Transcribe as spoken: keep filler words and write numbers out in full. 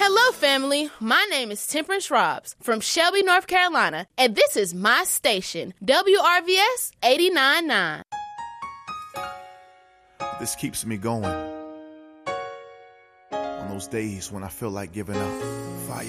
Hello, family. My name is Temperance Robs from Shelby, North Carolina, and this is my station, W R V S eighty-nine point nine. This keeps me going on those days when I feel like giving up. Fire.